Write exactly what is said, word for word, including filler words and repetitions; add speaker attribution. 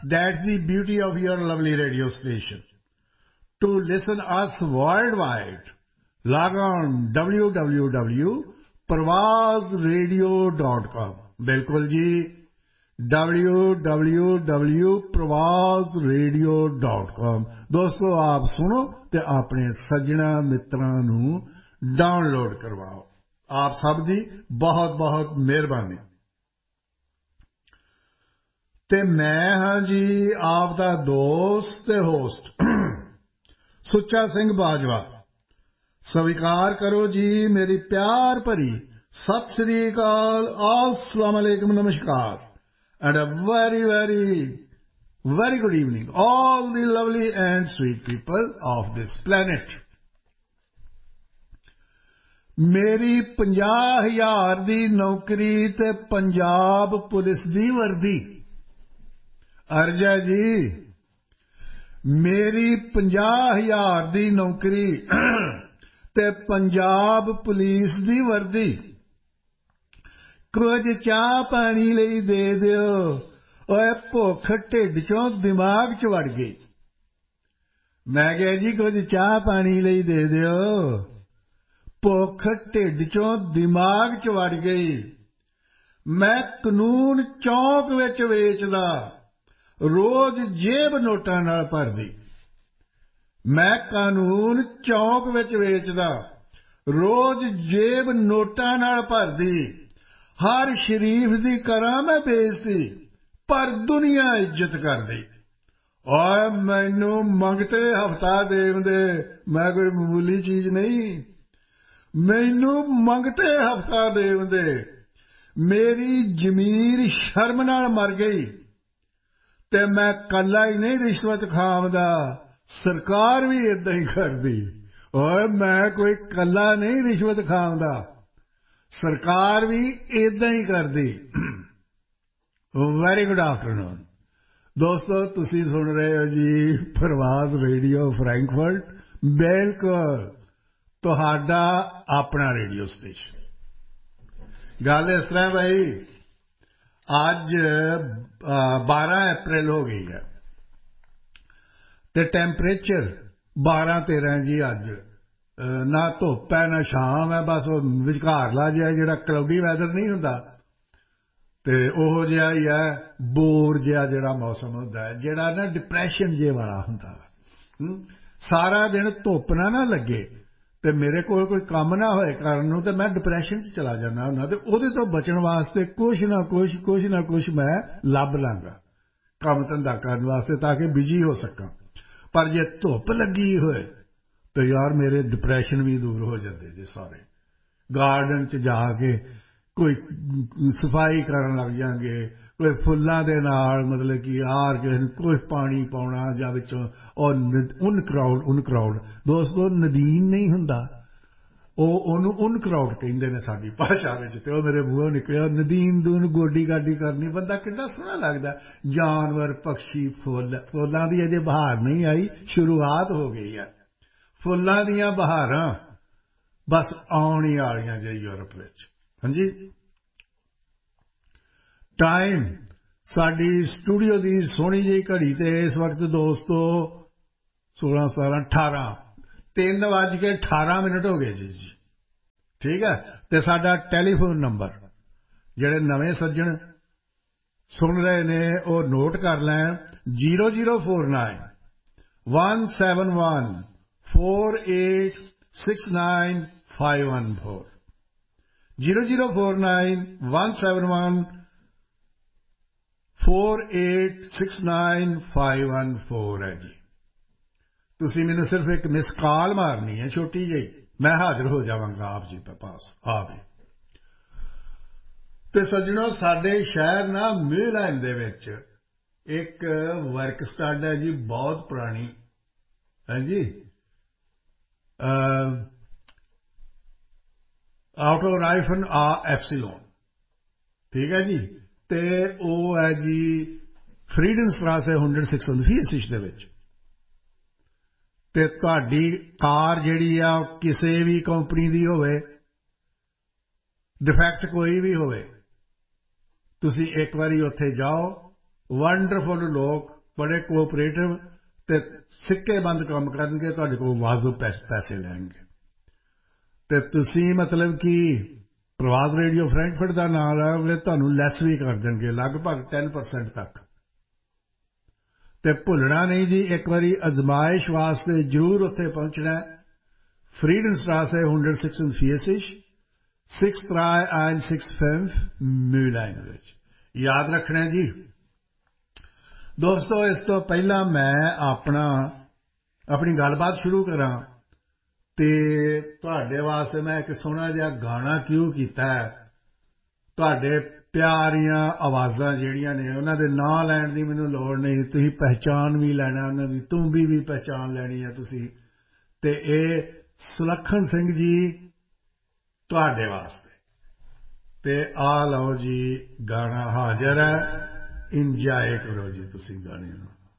Speaker 1: That's the beauty of your lovely radio station. To listen us worldwide, log on w w w dot parvaz radio dot com. बिल्कुल जी, w w w dot parvaz radio dot com. दोस्तों आप सुनो ते अपने सज्जणा मित्रां नूं download करवाओ. आप सब दी बहुत बहुत मेहरबानी. ते मैं हाँ जी आप दा दोस्त ते होस्ट सुच्चा सिंह बाजवा. स्वीकार करो जी मेरी प्यार भरी सत श्री अकाल, अस्सलाम वालेकुम, नमस्कार, and a very very very good evening all the lovely and sweet people of this planet. मेरी ਪੰਜਾਹ ਹਜ਼ਾਰ ਦੀ ਨੌਕਰੀ ਤੇ पंजाब पुलिस दी वर्दी. अर्जा जी मेरी ਪੰਜਾਹ ਹਜ਼ਾਰ ਦੀ ਨੌਕਰੀ ਤੇ पंजाब पुलिस दी वर्दी. कुछ चाह पानी ਲਈ ਦੇ ਦਿਓ. ਓਏ ਭੁੱਖ ਢਿੱਡ ਚੋਂ ਦਿਮਾਗ ਚ ਵੜ ਗਈ. ਮੈਂ ਕਿਹਾ ਜੀ ਕੁਝ ਚਾਹ ਪਾਣੀ ਲਈ ਦੇ ਦਿਓ. ਭੁੱਖ ਢਿੱਡ ਚੋਂ ਦਿਮਾਗ ਚ ਵੜ ਗਈ. ਮੈਂ ਕਾਨੂੰਨ ਚੌਂਕ ਵਿੱਚ ਵੇਚਦਾ, ਰੋਜ਼ ਜੇਬ ਨੋਟਾਂ ਨਾਲ ਭਰਦੀ. ਮੈਂ ਕਾਨੂੰਨ ਚੌਂਕ ਵਿੱਚ ਵੇਚਦਾ, ਰੋਜ਼ ਜੇਬ ਨੋਟਾਂ ਨਾਲ ਭਰਦੀ. ਹਰ ਸ਼ਰੀਫ ਦੀ ਕਰਾਂ ਮੈਂ ਬੇਇੱਜ਼ਤੀ, ਪਰ ਦੁਨੀਆ ਇੱਜ਼ਤ ਕਰਦੀ. ਓਏ ਮੈਨੂੰ ਮੰਗਤੇ ਹਫਤਾ ਦੇਵਦੇ, ਮੈਂ ਕੋਈ ਮਾਮੂਲੀ ਚੀਜ਼ ਨਹੀਂ. ਮੈਨੂੰ ਮੰਗਤੇ ਹਫਤਾ ਦੇਵਦੇ. ਮੇਰੀ ਜ਼ਮੀਰ ਸ਼ਰਮ ਨਾਲ ਮਰ ਗਈ ਤੇ ਮੈਂ ਕੱਲਾ ਹੀ ਨਹੀਂ ਰਿਸ਼ਵਤ ਖਾਂਦਾ, ਸਰਕਾਰ ਵੀ ਏਦਾਂ ਹੀ ਕਰਦੀ. ਓਏ ਮੈਂ ਕੋਈ ਕੱਲਾ ਨਹੀਂ ਰਿਸ਼ਵਤ ਖਾਂਦਾ, ਸਰਕਾਰ ਵੀ ਏਦਾਂ ਹੀ ਕਰਦੀ. ਵੈਰੀ ਗੁੱਡ ਆਫਟਰਨੂਨ ਦੋਸਤੋ, ਤੁਸੀਂ ਸੁਣ ਰਹੇ ਹੋ ਜੀ ਪ੍ਰਵਾਜ਼ ਰੇਡੀਓ ਫਰੈਂਕਫਰਟ. ਬਿਲਕੁਲ ਤੁਹਾਡਾ ਆਪਣਾ ਰੇਡੀਓ ਸਟੇਸ਼ਨ. ਗੱਲ ਇਸ ਤਰ੍ਹਾਂ ਭਾਈ, ਅੱਜ ਬਾਰਾਂ ਅਪ੍ਰੈਲ ਹੋ ਗਈ ਹੈ ਤੇ ਟੈਂਪਰੇਚਰ ਬਾਰਾਂ ਤੇਰਾਂ ਜੀ. ਅੱਜ ਨਾ ਧੁੱਪ ਹੈ ਨਾ ਛਾਂ ਹੈ, ਬਸ ਉਹ ਵਿਚਕਾਰਲਾ ਜਿਹਾ ਜਿਹੜਾ ਕਲਾਉਡੀ ਵੈਦਰ ਨਹੀਂ ਹੁੰਦਾ ਤੇ ਉਹੋ ਜਿਹਾ ਹੀ ਹੈ, ਬੋਰ ਜਿਹਾ ਜਿਹੜਾ ਮੌਸਮ ਹੁੰਦਾ ਹੈ, ਜਿਹੜਾ ਨਾ ਡਿਪਰੈਸ਼ਨ ਜੇ ਵਾਲਾ ਹੁੰਦਾ. ਸਾਰਾ ਦਿਨ ਧੁੱਪ ਨਾ ਨਾ ਲੱਗੇ ਤੇ ਮੇਰੇ ਕੋਲ ਕੋਈ ਕੰਮ ਨਾ ਹੋਏ ਕਰਨ ਨੂੰ ਤੇ ਮੈਂ ਡਿਪਰੈਸ਼ਨ 'ਚ ਚਲਾ ਜਾਂਦਾ ਹੁੰਦਾ. ਤੇ ਉਹਦੇ ਤੋਂ ਬਚਣ ਵਾਸਤੇ ਕੁਛ ਨਾ ਕੁਛ ਕੁਛ ਨਾ ਕੁਛ ਮੈਂ ਲੱਭ ਲਾਂਗਾ ਕੰਮ ਧੰਦਾ ਕਰਨ ਵਾਸਤੇ, ਤਾਂ ਕਿ ਬਿਜੀ ਹੋ ਸਕਾਂ. ਪਰ ਜੇ ਧੁੱਪ ਲੱਗੀ ਹੋਏ ਤੇ ਯਾਰ ਮੇਰੇ ਡਿਪਰੈਸ਼ਨ ਵੀ ਦੂਰ ਹੋ ਜਾਂਦੇ ਜੇ ਸਾਰੇ. ਗਾਰਡਨ 'ਚ ਜਾ ਕੇ ਕੋਈ ਸਫਾਈ ਕਰਨ ਲੱਗ ਜਾਂਗੇ, ਕੋਈ ਫੁੱਲਾਂ ਦੇ ਨਾਲ ਮਤਲਬ ਕਿ ਯਾਰ ਕਿਸੇ ਨੂੰ ਕੁਛ ਪਾਣੀ ਪਾਉਣਾ ਜਾਂ ਵਿੱਚੋਂ ਉਹ ਉਨ ਕਰਾਊਡ ਉਨ ਕਰਾਊਡ ਦੋਸਤੋ ਨਦੀਨ ਨਹੀਂ ਹੁੰਦਾ, ਉਹ ਉਹਨੂੰ ਉਨ ਕਰਾਊਡ ਕਹਿੰਦੇ ਨੇ ਸਾਡੀ ਭਾਸ਼ਾ ਵਿੱਚ. ਤੇ ਉਹ ਮੇਰੇ ਮੂੰਹੋਂ ਨਿਕਲਿਆ ਨਦੀਨ ਦੂਨ ਗੋਡੀ ਗਾਡੀ ਕਰਨੀ. ਬੰਦਾ ਕਿੰਨਾ ਸੋਹਣਾ ਲੱਗਦਾ. ਜਾਨਵਰ ਪਕਸ਼ੀ ਫੁੱਲ, ਫੁੱਲਾਂ ਦੀ ਅਜੇ ਬਹਾਰ ਨਹੀਂ ਆਈ, ਸ਼ੁਰੂਆਤ ਹੋ ਗਈ ਹੈ ਫੁੱਲਾਂ ਦੀਆਂ ਬਹਾਰਾਂ ਬਸ ਆਉਣ ਹੀ ਵਾਲੀਆਂ ਜੇ ਯੂਰਪ ਵਿੱਚ. ਹਾਂਜੀ ਟਾਈਮ ਸਾਡੀ ਸਟੂਡੀਓ ਦੀ ਸੋਹਣੀ ਜਿਹੀ ਘੜੀ ਤੇ ਇਸ ਵਕਤ ਦੋਸਤੋ ਸੋਲਾਂ ਸਤਾਰਾਂ ਅਠਾਰਾਂ ਤਿੰਨ ਵੱਜ ਕੇ ਅਠਾਰਾਂ ਮਿੰਟ ਹੋ ਗਏ ਜੀ ਜੀ ਠੀਕ ਹੈ. ਤੇ ਸਾਡਾ ਟੈਲੀਫੋਨ ਨੰਬਰ ਜਿਹੜੇ ਨਵੇਂ ਸੱਜਣ ਸੁਣ ਰਹੇ ਨੇ ਉਹ ਨੋਟ ਕਰ ਲੈਣ, zero zero four nine one seven one four eight six nine five one four zero zero four nine one seven one four eight six nine five one four ਹੈ ਜੀ. ਤੁਸੀਂ ਮੈਨੂੰ ਸਿਰਫ ਇੱਕ ਮਿਸ ਕਾਲ ਮਾਰਨੀ ਹੈ ਛੋਟੀ ਜਿਹੀ, ਮੈਂ ਹਾਜ਼ਰ ਹੋ ਜਾਵਾਂਗਾ ਆਪ ਜੀ ਦੇ ਪਾਸ ਆ ਵੀ. ਤੇ ਸੱਜਣੋ ਸਾਡੇ ਸ਼ਹਿਰ ਨਾ ਮਿਲੈਂਡ ਦੇ ਵਿੱਚ ਇੱਕ ਵਰਕ ਸਟੱਡ ਹੈ ਜੀ, ਬਹੁਤ ਪੁਰਾਣੀ ਹੈ ਜੀ, ਆਟੋ ਰਾਈਫਨ ਆ ਐਫਸੀਲੋਨ, ਠੀਕ ਹੈ ਜੀ. ਤੇ ਉਹ ਹੈ ਜੀ ਫਰੀਡਨ ਸਟਰਾਸੇ ਇੱਕ ਸੌ ਛਿਆਸੀ ਦੇ ਵਿੱਚ. ਤੇ ਤੁਹਾਡੀ ਕਾਰ ਜਿਹੜੀ ਆ ਕਿਸੇ ਵੀ ਕੰਪਨੀ ਦੀ ਹੋਵੇ, ਡਿਫੈਕਟ ਕੋਈ ਵੀ ਹੋਵੇ, ਤੁਸੀਂ ਇੱਕ ਵਾਰੀ ਉੱਥੇ ਜਾਓ, ਵੰਡਰਫੁਲ ਲੋਕ, ਬੜੇ ਕੋਆਪਰੇਟਿਵ ਅਤੇ ਸਿੱਕੇਬੰਦ ਕੰਮ ਕਰਨਗੇ, ਤੁਹਾਡੇ ਕੋਲ ਵਾਜਬ ਪੈਸੇ ਲੈਣਗੇ। ਅਤੇ ਤੁਸੀਂ ਮਤਲਬ ਕਿ ਪ੍ਰਵਾਸ ਰੇਡੀਓ ਫਰੈਂਕਫਰਟ ਦਾ ਨਾਂ ਲਾਓਗੇ, ਤੁਹਾਨੂੰ ਲੈਸ ਵੀ ਕਰ ਦੇਣਗੇ ਲਗਭਗ ਦਸ ਪਰਸੈਂਟ ਤੱਕ। ਅਤੇ ਭੁੱਲਣਾ ਨਹੀਂ ਜੀ, ਇੱਕ ਵਾਰੀ ਅਜ਼ਮਾਇਸ਼ ਵਾਸਤੇ ਜ਼ਰੂਰ ਉੱਥੇ ਪਹੁੰਚਣਾ। ਫਰੀਡਨਸਟ੍ਰਾਸੇ hundertsechsundvierzig six drei eins six fünf Mülheim ਵਿੱਚ। ਯਾਦ ਰੱਖਣਾ ਜੀ ਦੋਸਤੋ। ਇਸ ਤੋਂ ਪਹਿਲਾਂ ਮੈਂ ਆਪਣਾ ਆਪਣੀ ਗੱਲਬਾਤ ਸ਼ੁਰੂ ਕਰਾਂ ਅਤੇ ਤੁਹਾਡੇ ਵਾਸਤੇ ਮੈਂ ਇੱਕ ਸੋਹਣਾ ਜਿਹਾ ਗਾਣਾ ਕਿਉਂ ਕੀਤਾ ਹੈ। ਤੁਹਾਡੇ ਪਿਆਰੀਆਂ ਆਵਾਜ਼ਾਂ ਜਿਹੜੀਆਂ ਨੇ ਉਹਨਾਂ ਦੇ ਨਾਂ ਲੈਣ ਦੀ ਮੈਨੂੰ ਲੋੜ ਨਹੀਂ, ਤੁਸੀਂ ਪਹਿਚਾਣ ਵੀ ਲੈਣਾ ਉਹਨਾਂ ਦੀ, ਤੁੰਬੀ ਵੀ ਪਹਿਚਾਣ ਲੈਣੀ ਹੈ ਤੁਸੀਂ। ਅਤੇ ਇਹ ਸੁਲੱਖਣ ਸਿੰਘ ਜੀ ਤੁਹਾਡੇ ਵਾਸਤੇ। ਅਤੇ ਆ ਲਓ ਜੀ, ਗਾਣਾ ਹਾਜ਼ਰ ਹੈ, ਇੰਜੋਏ ਕਰੋ ਜੀ ਤੁਸੀਂ ਗਾਣੇ ਨੂੰ।